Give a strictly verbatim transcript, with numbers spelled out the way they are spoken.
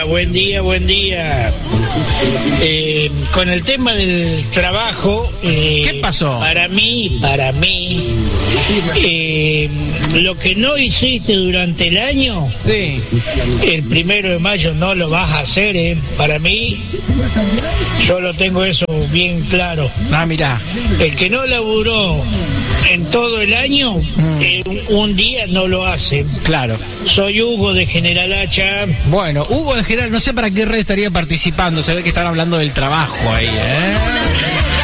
buen día, buen día. Eh, con el tema del trabajo, eh, ¿qué pasó? Para mí, para mí, eh, lo que no hiciste durante el año, sí, el primero de mayo no lo vas a hacer, eh. Para mí, yo lo tengo eso bien claro. Ah, mirá. El que no laburó en todo el año, mm. eh, un, un día no lo hace. Claro. Soy Hugo de General Hacha. Bueno, Hugo de General, no sé para qué red estaría participando, se ve que están hablando del trabajo ahí, ¿eh?